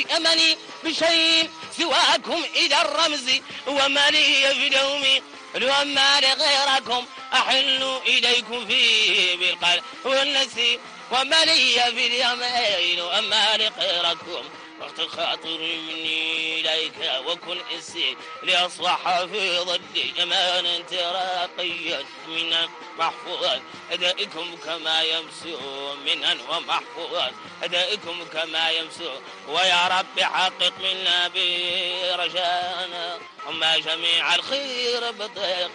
أمني بشيء سواكم إذا الرمز وما لي في دومي وما لغيركم أحل إليكم فيه بالقلب والنسي وما لي في اليمين وما لغيركم وقت خاطر مني إليك وكن إنسي لأصبح في ضدي أمانا تراقيا منا محفوظا أدائكم كما يمسو منا ومحفوظا أدائكم كما يمسو ويا رب حقق منا برجانا وما جميع الخير بطيق